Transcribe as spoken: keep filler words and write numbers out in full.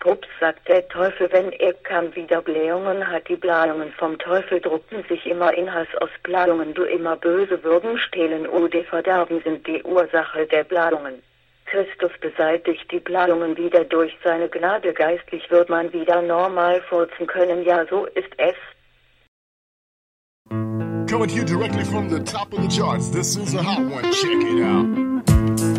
Ups, sagt der Teufel, wenn er kam, wieder Blähungen hat. Die Blähungen vom Teufel druckten sich immer in Hass aus. Blähungen, du immer böse Würgen stehlen, oh, die Verderben sind die Ursache der Blähungen. Christus beseitigt die Blähungen wieder durch seine Gnade. Geistlich wird man wieder normal furzen können, ja, so ist es. Coming to you directly from the top of the charts, this is a hot one, check it out.